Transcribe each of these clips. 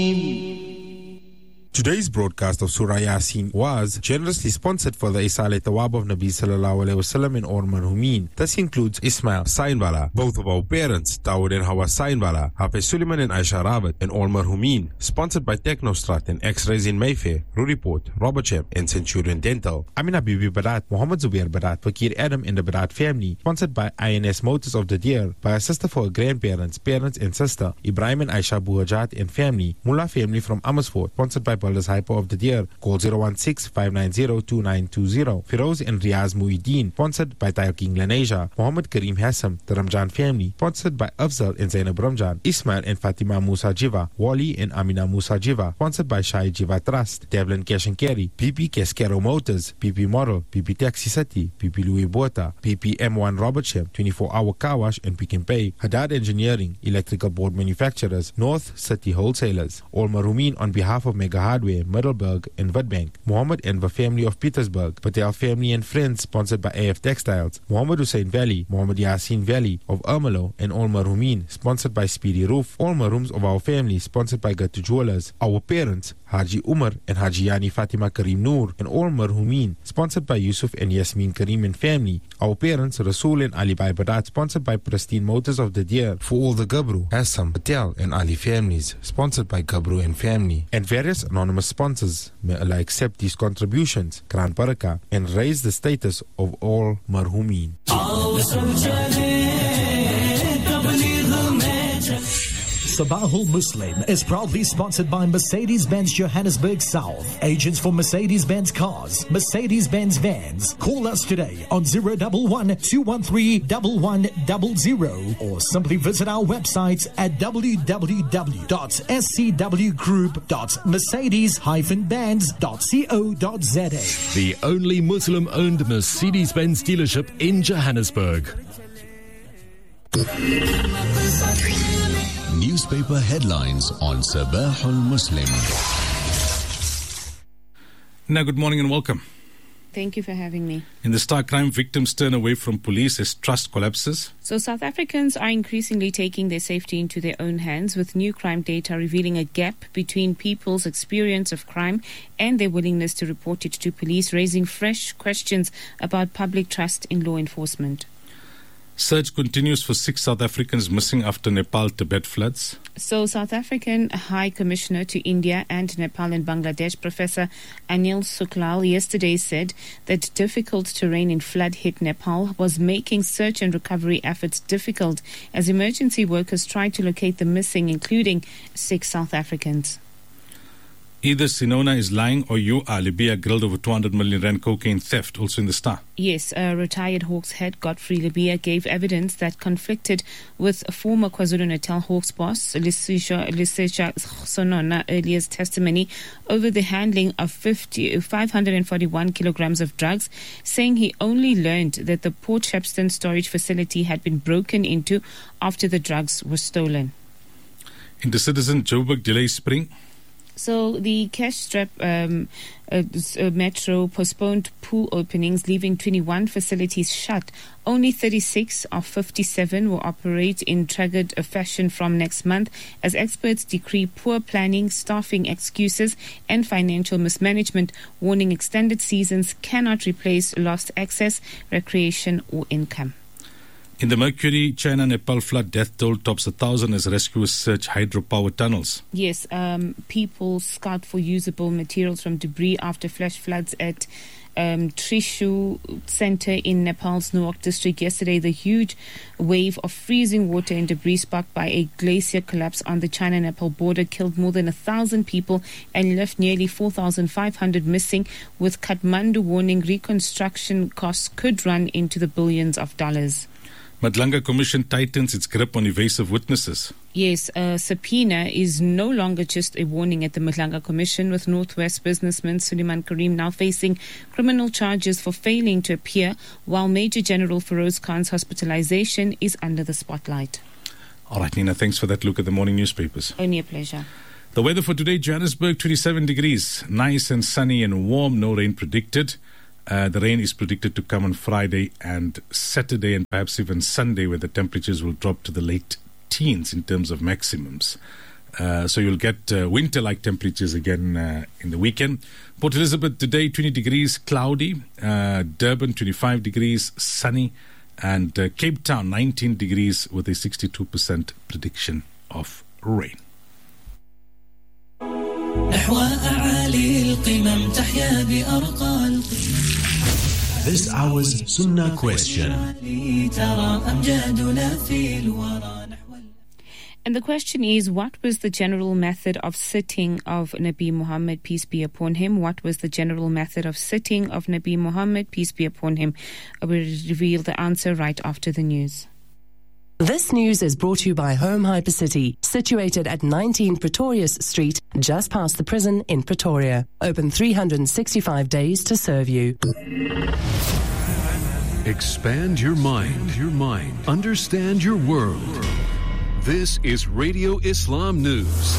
Today's broadcast of Surah Yasin was generously sponsored for the Isale Tawab of Nabi Sallallahu Alaihi Wasallam in Or Marhumin. This includes Ismail Sainwala, both of our parents, Dawood and Hawa Sainwala, Hafiz Suleiman and Aisha Rawat in Or Marhumin. Sponsored by Technostrat and X-Rays in Mayfair, Ruriport, Robertsham and Centurion Dental. Amina Bibi Barat, Muhammad Zubair Barat, Fakir Adam and the Barat family. Sponsored by INS Motors of the Deer, by a sister for her grandparents, parents and sister, Ibrahim and Aisha Buhajat and family. Mullah family from Amersfoort. Sponsored by Builders Hyper of the Deer. Call 016-590-2920. Firoz and Riaz Muhyiddin. Sponsored by Tayo King Lanesia. Muhammad Kareem Hassam, the Ramjan family. Sponsored by Afzal and Zainab Ramjan. Ismail and Fatima Musa Jiva. Wali and Amina Musa Jiva. Sponsored by Shai Jiva Trust. Devlin Cash and Carry. PP Cascaro Motors. PP Model. PP Taxi City. PP Louis Bota. PP M1 Robertsham. 24-hour car wash and Pick and Pay. Haddad Engineering. Electrical board manufacturers. North City Wholesalers. All Marumin on behalf of Mega Hardware, Middelburg and Witbank. Mohammed Enver family of Petersburg. Patel family and friends, sponsored by AF Textiles. Mohammed Hussein Valley. Mohammed Yasin Valley of Ermelo and All Marumin, sponsored by Speedy Roof. All Marooms of our family, sponsored by Gatu Jewelers. Our parents, Haji Umar and Haji Yani Fatima Kareem Noor and All Marhumin, sponsored by Yusuf and Yasmin Kareem and family. Our parents, Rasul and Ali Bai Barat, sponsored by Pristine Motors of the Deer. For all the Gabru, Assam, Patel and Ali families, sponsored by Gabru and family. And various anonymous sponsors. May Allah accept these contributions, Gran Baraka, and raise the status of all Marhumin. Sabahul Muslim is proudly sponsored by Mercedes-Benz Johannesburg South. Agents for Mercedes-Benz cars, Mercedes-Benz vans. Call us today on 011-213-1100 or simply visit our website at www.scwgroup.mercedes-benz.co.za. The only Muslim-owned Mercedes-Benz dealership in Johannesburg. Newspaper headlines on Sabahul Muslim. Now, good morning and welcome. Thank you for having me. In the Star, crime victims turn away from police as trust collapses. So South Africans are increasingly taking their safety into their own hands, with new crime data revealing a gap between people's experience of crime and their willingness to report it to police, raising fresh questions about public trust in law enforcement. Search continues for 6 South Africans missing after Nepal-Tibet floods. So South African High Commissioner to India and Nepal and Bangladesh, Professor Anil Suklal, yesterday said that difficult terrain in flood-hit Nepal was making search and recovery efforts difficult as emergency workers tried to locate the missing, including 6 South Africans. Either Sinona is lying or you are. Libya grilled over 200 million rand cocaine theft, also in the Star. Yes, retired Hawks head Godfrey Libya gave evidence that conflicted with former KwaZulu-Natal Hawks boss Lisesha Sonona earlier's testimony over the handling of 541 kilograms of drugs, saying he only learned that the Port Shepstone storage facility had been broken into after the drugs were stolen. In the Citizen, Joburg delays spring. So the cash-strap metro postponed pool openings, leaving 21 facilities shut. Only 36 of 57 will operate in triggered fashion from next month, as experts decree poor planning, staffing excuses, and financial mismanagement, warning extended seasons cannot replace lost access, recreation, or income. In the Mercury, China-Nepal flood death toll tops 1,000 as rescuers search hydropower tunnels. Yes, people scout for usable materials from debris after flash floods at Trishu Center in Nepal's Nuak district. Yesterday, the huge wave of freezing water and debris sparked by a glacier collapse on the China-Nepal border killed more than 1,000 people and left nearly 4,500 missing, with Kathmandu warning reconstruction costs could run into the billions of dollars. Madlanga Commission tightens its grip on evasive witnesses. Yes, a subpoena is no longer just a warning at the Madlanga Commission, with Northwest businessman Suleiman Kareem now facing criminal charges for failing to appear, while Major General Feroz Khan's hospitalization is under the spotlight. All right, Nina, thanks for that look at the morning newspapers. Only a pleasure. The weather for today, Johannesburg, 27 degrees. Nice and sunny and warm, no rain predicted. The rain is predicted to come on Friday and Saturday and perhaps even Sunday, where the temperatures will drop to the late teens in terms of maximums. So you'll get winter-like temperatures again in the weekend. Port Elizabeth today, 20 degrees, cloudy. Durban, 25 degrees, sunny. And Cape Town, 19 degrees with a 62% prediction of rain. This hour's Sunnah question. And the question is, what was the general method of sitting of Nabi Muhammad, peace be upon him? What was the general method of sitting of Nabi Muhammad, peace be upon him? I will reveal the answer right after the news. This news is brought to you by Home Hypercity, situated at 19 Pretorius Street, just past the prison in Pretoria. Open 365 days to serve you. Expand your mind. Understand your world. This is Radio Islam News.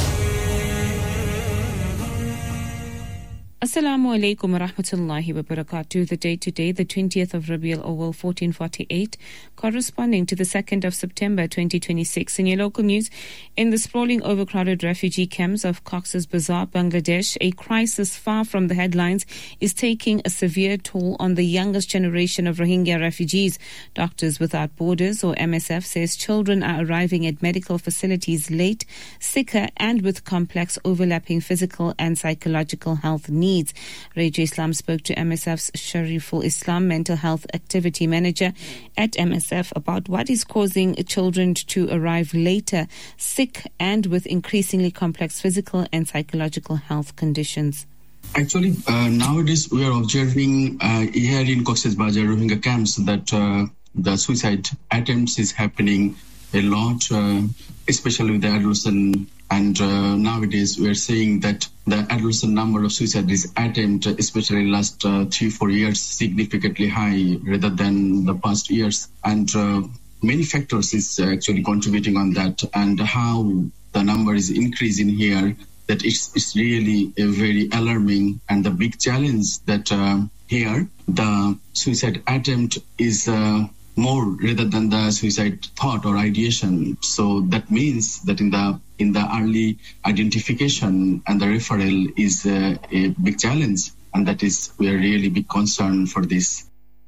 Assalamu alaikum wa rahmatullahi wa barakatuh. The day today, the 20th of Rabiul Awwal 1448, corresponding to the 2nd of September 2026. In your local news, in the sprawling, overcrowded refugee camps of Cox's Bazar, Bangladesh, a crisis far from the headlines is taking a severe toll on the youngest generation of Rohingya refugees. Doctors Without Borders, or MSF, says children are arriving at medical facilities late, sicker, and with complex overlapping physical and psychological health needs. Radio Islam spoke to MSF's Shariful Islam, Mental Health Activity Manager at MSF, about what is causing children to arrive later, sick, and with increasingly complex physical and psychological health conditions. Actually, nowadays we are observing here in Cox's Bazar Rohingya camps that the suicide attempts is happening a lot, especially with the adolescent. And nowadays we are seeing that the adolescent number of suicide attempts, especially last 3-4 years, significantly high rather than the past years. And many factors is actually contributing on that, and how the number is increasing here, that it's really very alarming. And the big challenge that here the suicide attempt is more rather than the suicide thought or ideation. So that means that in the early identification and the referral is a big challenge, and that is we are really big concern for this.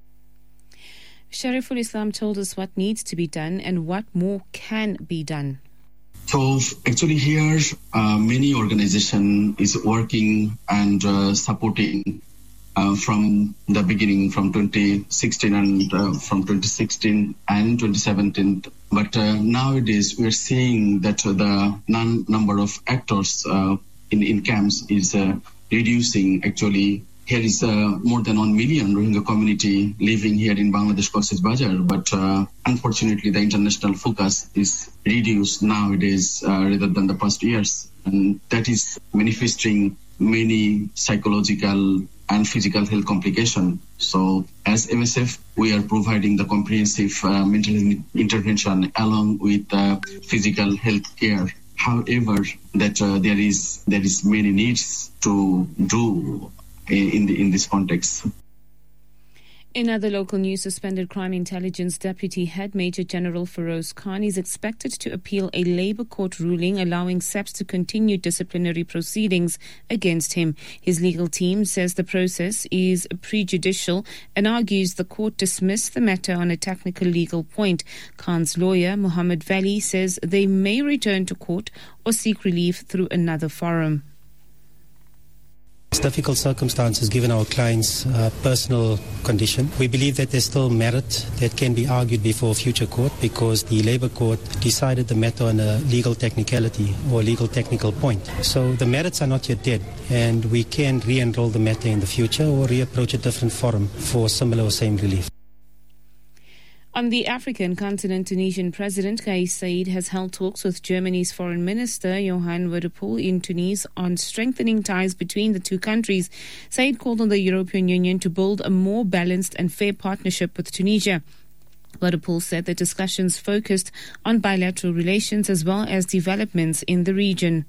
Shariful Islam told us what needs to be done and what more can be done. So actually here many organization is working and supporting from the beginning, from 2016 and from 2016 and 2017. But nowadays we're seeing that the number of actors in camps is reducing. Actually, here is more than 1 million Rohingya community living here in Bangladesh, Cox's Bazar. But unfortunately, the international focus is reduced nowadays rather than the past years. And that is manifesting many psychological and physical health complications. So as MSF, we are providing the comprehensive mental health intervention along with physical health care. However, that there is many needs to do in this context. In other local news, suspended Crime Intelligence Deputy Head Major General Feroz Khan is expected to appeal a Labour court ruling allowing SAPS to continue disciplinary proceedings against him. His legal team says the process is prejudicial and argues the court dismissed the matter on a technical legal point. Khan's lawyer, Mohammed Vali, says they may return to court or seek relief through another forum. It's difficult circumstances given our client's personal condition. We believe that there's still merit that can be argued before a future court because the Labour Court decided the matter on a legal technicality or a legal technical point. So the merits are not yet dead, and we can re-enroll the matter in the future or re-approach a different forum for similar or same relief. On the African continent, Tunisian President Kais Saied has held talks with Germany's Foreign Minister Johan Wadephul in Tunis on strengthening ties between the two countries. Saied called on the European Union to build a more balanced and fair partnership with Tunisia. Wadephul said the discussions focused on bilateral relations as well as developments in the region.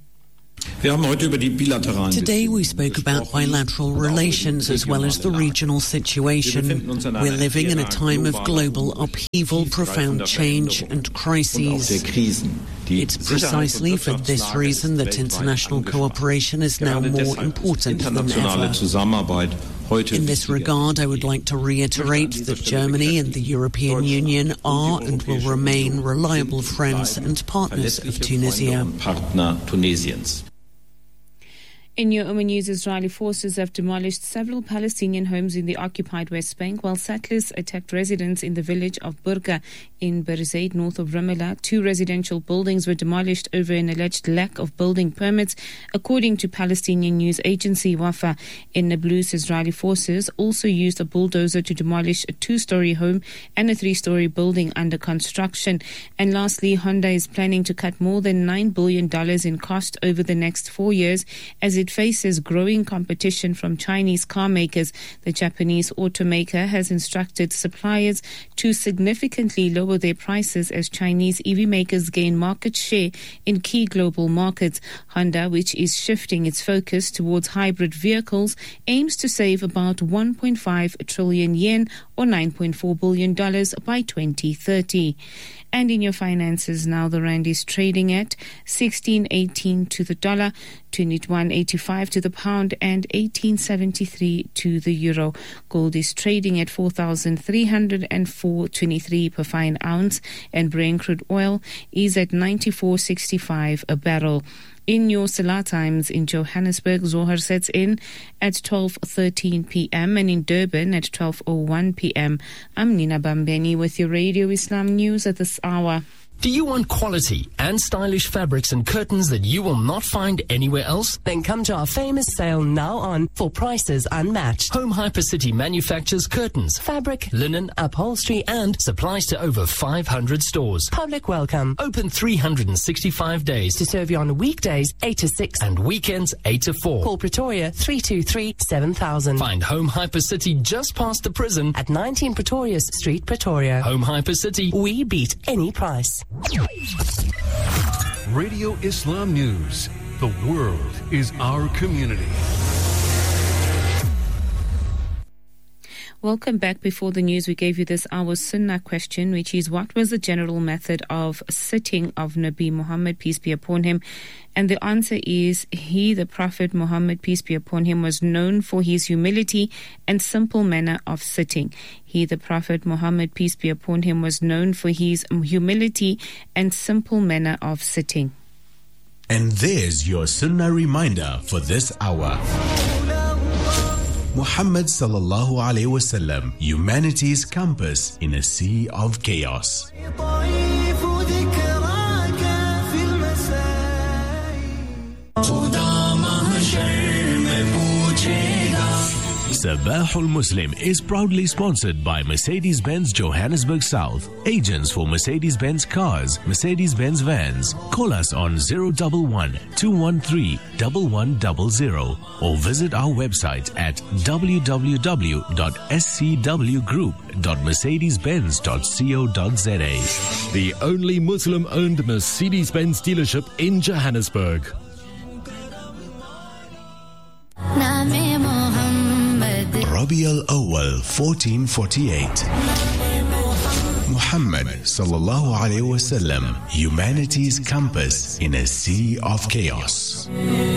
Today we spoke about bilateral relations as well as the regional situation. We're living in a time of global upheaval, profound change and crises. It's precisely for this reason that international cooperation is now more important than ever. In this regard, I would like to reiterate that Germany and the European Union are and will remain reliable friends and partners of Tunisia. In your Oman news, Israeli forces have demolished several Palestinian homes in the occupied West Bank, while settlers attacked residents in the village of Burqa in Berzeit, north of Ramallah. 2 residential buildings were demolished over an alleged lack of building permits, according to Palestinian news agency Wafa. In Nablus, Israeli forces also used a bulldozer to demolish a 2-story home and a 3-story building under construction. And lastly, Honda is planning to cut more than $9 billion in cost over the next 4 years as it faces growing competition from Chinese car makers. The Japanese automaker has instructed suppliers to significantly lower their prices as Chinese EV makers gain market share in key global markets. Honda, which is shifting its focus towards hybrid vehicles, aims to save about 1.5 trillion yen or $9.4 billion by 2030. And in your finances now, the rand is trading at 16.18 to the dollar, 21.85 to the pound, and 18.73 to the euro. Gold is trading at 4,304.23 per fine ounce, and Brent crude oil is at 94.65 a barrel. In your Salah times in Johannesburg, Zohar sets in at 12:13 p.m. and in Durban at 12:01 p.m. I'm Nina Bambeni with your Radio Islam news at this hour. Do you want quality and stylish fabrics and curtains that you will not find anywhere else? Then come to our famous sale now on for prices unmatched. Home Hypercity manufactures curtains, fabric, linen, upholstery and supplies to over 500 stores. Public welcome. Open 365 days. To serve you on weekdays 8 to 6 and weekends 8 to 4. Call Pretoria 323 7000. Find Home Hypercity just past the prison at 19 Pretorius Street, Pretoria. Home Hypercity. We beat any price. Radio Islam News. The world is our community. Welcome back. Before the news, we gave you this hour's Sunnah question, which is, what was the general method of sitting of Nabi Muhammad, peace be upon him? And the answer is, he, the Prophet Muhammad, peace be upon him, was known for his humility and simple manner of sitting. He, the Prophet Muhammad, peace be upon him, was known for his humility and simple manner of sitting. And there's your Sunnah reminder for this hour. Muhammad sallallahu alaihi wasallam, humanity's compass in a sea of chaos. Sabahul Muslim is proudly sponsored by Mercedes-Benz Johannesburg South, agents for Mercedes-Benz cars, Mercedes-Benz vans. Call us on 011-213-1100 or visit our website at www.scwgroup.mercedes-benz.co.za. The only Muslim-owned Mercedes-Benz dealership in Johannesburg. Rabi al-Awwal 1448. Muhammad sallallahu alaihi wasallam, humanity's compass in a sea of chaos.